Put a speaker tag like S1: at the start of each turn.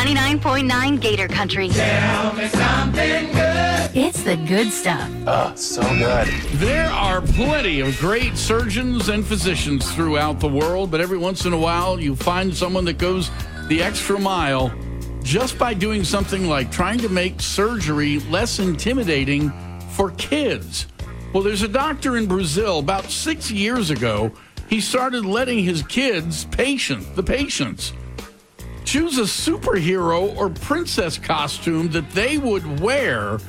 S1: 99.9 Gator Country.
S2: Tell me something good.
S1: It's the good stuff.
S3: So good.
S4: There are plenty of great surgeons and physicians throughout the world, but every once in a while you find someone that goes the extra mile just by doing something like trying to make surgery less intimidating for kids. Well, there's a doctor in Brazil about 6 years ago. He started letting his kids, the patients, choose a superhero or princess costume that they would wear